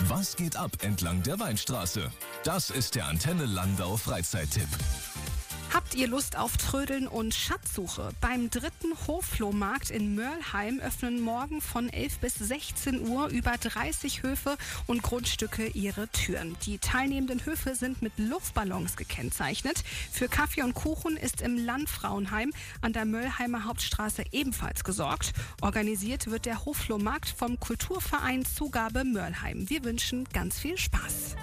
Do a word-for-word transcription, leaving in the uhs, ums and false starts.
Was geht ab entlang der Weinstraße? Das ist der Antenne Landau Freizeittipp. Habt ihr Lust auf Trödeln und Schatzsuche? Beim dritten Hofflohmarkt in Mörlheim öffnen morgen von elf bis sechzehn Uhr über dreißig Höfe und Grundstücke ihre Türen. Die teilnehmenden Höfe sind mit Luftballons gekennzeichnet. Für Kaffee und Kuchen ist im Landfrauenheim an der Mörlheimer Hauptstraße ebenfalls gesorgt. Organisiert wird der Hofflohmarkt vom Kulturverein Zugabe Mörlheim. Wir wünschen ganz viel Spaß.